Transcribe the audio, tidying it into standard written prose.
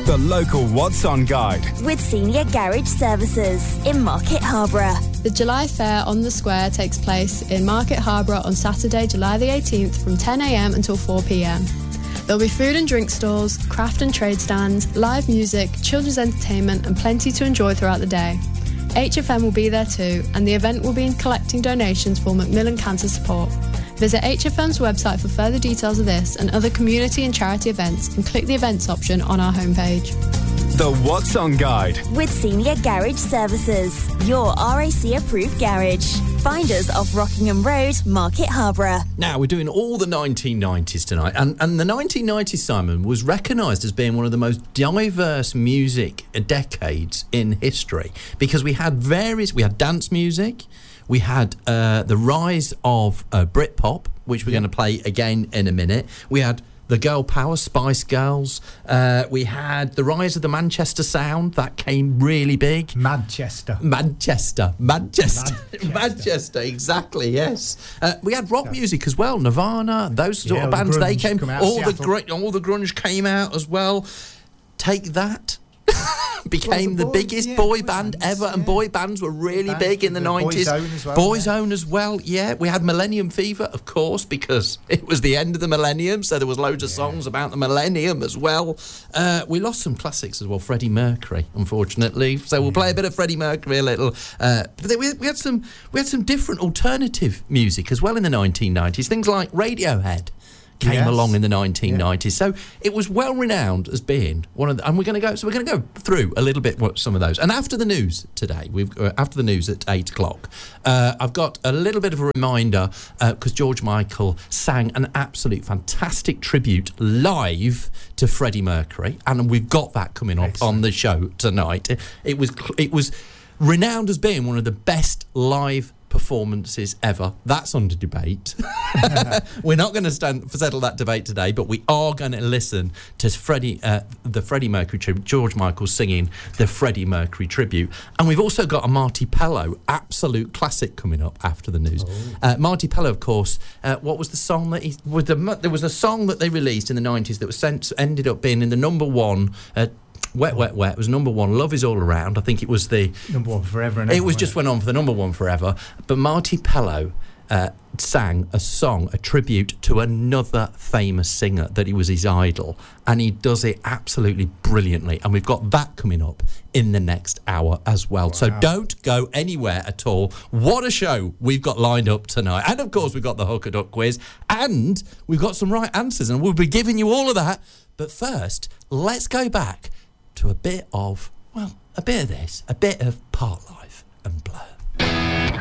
The local What's On guide. With Senior Garage Services in Market Harborough. The July Fair on the Square takes place in Market Harborough on Saturday, July the 18th from 10 a.m. until 4 p.m. There'll be food and drink stalls, craft and trade stands, live music, children's entertainment and plenty to enjoy throughout the day. HFM will be there too, and the event will be collecting donations for Macmillan Cancer Support. Visit HFM's website for further details of this and other community and charity events and click the events option on our homepage. The What's On guide. With Senior Garage Services, your RAC approved garage. Find us off Rockingham Road, Market Harborough. Now, we're doing all the 1990s tonight, and the 1990s, Simon, was recognised as being one of the most diverse music decades in history because we had dance music, we had the rise of Britpop, which we're going to play again in a minute, we had the girl power, Spice Girls. We had the rise of the Manchester sound. That came really big. Manchester, exactly, yes. We had rock music as well. Nirvana, those sort of bands, they came. All the grunge came out as well. Take That. Became the biggest boy band ever, and boy bands were really big in the 90s. Boyzone as well, yeah. We had Millennium Fever, of course, because it was the end of the millennium, so there was loads of songs about the millennium as well. We lost some classics as well. Freddie Mercury, unfortunately, so we'll play a bit of Freddie Mercury a little. But we had some different alternative music as well in the 1990s. Things like Radiohead came along in the 1990s, so it was well renowned as being one of the, and we're going to go through a little bit what some of those. And after the news today, after the news at 8 o'clock, I've got a little bit of a reminder because George Michael sang an absolute fantastic tribute live to Freddie Mercury, and we've got that coming up on the show tonight. It was renowned as being one of the best live performances ever. That's under debate. We're not going to settle that debate today, but we are going to listen to the Freddie Mercury tribute, George Michael singing the Freddie Mercury tribute. And we've also got a Marty Pellow absolute classic coming up after the news. Marty Pellow, of course, what was the song that there was a song that they released in the 90s that was ended up being in the number one Wet, Wet, Wet was number one. Love Is All Around. I think it was the number one forever. And it was just went on for the number one forever. But Marty Pellow sang a song, a tribute to another famous singer that he was his idol, and he does it absolutely brilliantly. And we've got that coming up in the next hour as well. Wow. So don't go anywhere at all. What a show we've got lined up tonight. And of course we've got the Hooker Duck quiz, and we've got some right answers, and we'll be giving you all of that. But first, let's go back to a bit of this, a bit of Parklife.